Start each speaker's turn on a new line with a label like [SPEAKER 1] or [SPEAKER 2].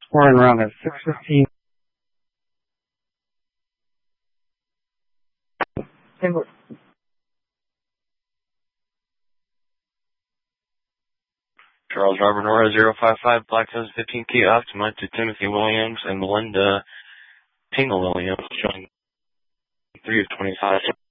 [SPEAKER 1] We're in around at 6:15.
[SPEAKER 2] Charles Robert Nora 055, Black 15 key Optima to Timothy Williams and Melinda Tingle Williams, showing 3 of 25.